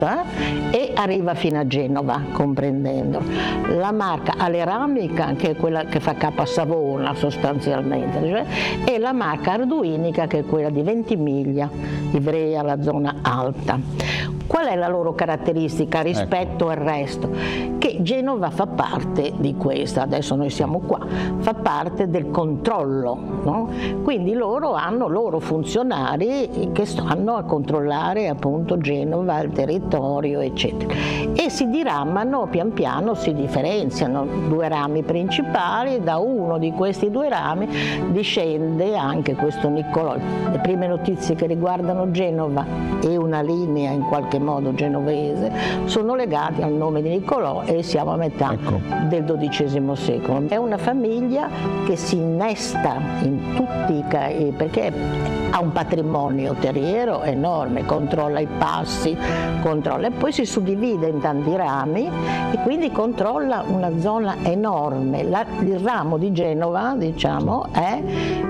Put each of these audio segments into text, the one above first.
e arriva fino a Genova, comprendendo. La Marca Aleramica, che è quella che fa capo a Savona sostanzialmente, cioè, e la Marca Arduinica, che è quella di Ventimiglia, Ivrea, la zona alta. Qual è la loro caratteristica rispetto al resto? Che Genova fa parte di questa, adesso noi siamo qua, fa parte del controllo, no? Quindi loro hanno loro funzionari che stanno a controllare appunto Genova, il territorio, eccetera. E si diramano, pian piano si differenziano due rami principali, da uno di questi due rami discende anche questo Niccolò. Le prime notizie che riguardano Genova e una linea in qualche modo genovese sono legati al nome di Niccolò e siamo a metà del XII secolo. È una famiglia che si innesta in tutti perché ha un patrimonio terriero enorme, controlla i passi, controlla e poi si suddivide in tanti rami e quindi controlla una zona enorme. Il ramo di Genova, diciamo, è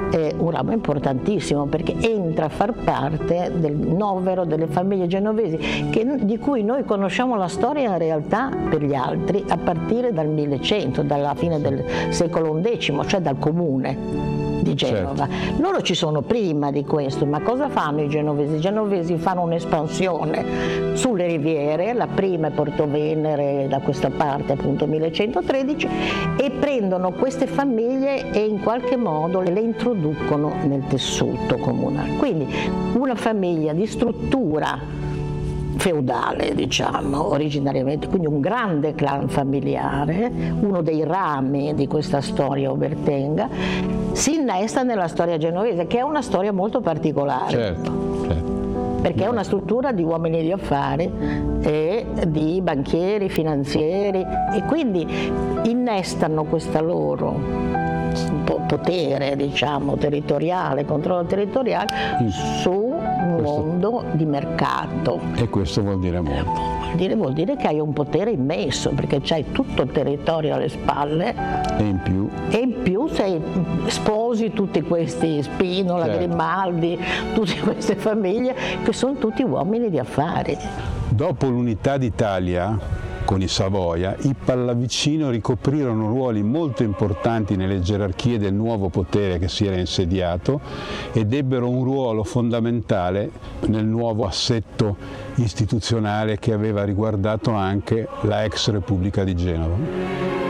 un ramo importantissimo perché entra a far parte del novero delle famiglie genovesi di cui noi conosciamo la storia in realtà per gli altri a partire dal 1100, dalla fine del secolo XI, cioè dal comune di Genova. Certo. Loro ci sono prima di questo, ma cosa fanno i genovesi? I genovesi fanno un'espansione sulle riviere, la prima è Portovenere, da questa parte appunto 1113, e prendono queste famiglie e in qualche modo le introducono nel tessuto comunale. Quindi una famiglia di struttura feudale, diciamo, originariamente, quindi un grande clan familiare, uno dei rami di questa storia obertenga, si innesta nella storia genovese, che è una storia molto particolare. Certo. Perché è una struttura di uomini di affari e di banchieri, finanzieri, e quindi innestano questa loro potere, diciamo, territoriale, controllo territoriale su un mondo di mercato. E questo vuol dire molto. Vuol dire che hai un potere immenso, perché c'hai tutto il territorio alle spalle e in più sposi tutti questi Spinola, certo, Grimaldi, tutte queste famiglie che sono tutti uomini di affari. Dopo l'unità d'Italia con i Savoia, i Pallavicino ricoprirono ruoli molto importanti nelle gerarchie del nuovo potere che si era insediato ed ebbero un ruolo fondamentale nel nuovo assetto istituzionale che aveva riguardato anche la ex Repubblica di Genova.